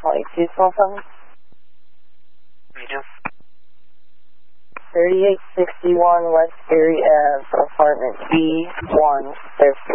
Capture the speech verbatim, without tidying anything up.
twenty-two twelve seven. Region. thirty-eight sixty-one West Erie Ave, apartment B one, there's